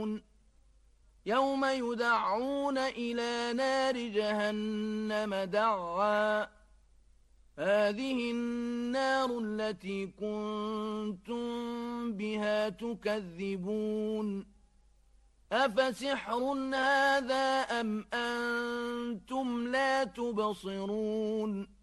يوم يدعون إلى نار جهنم دعا هذه النار التي كنتم بها تكذبون أفسحر هذا أم أنتم لا تبصرون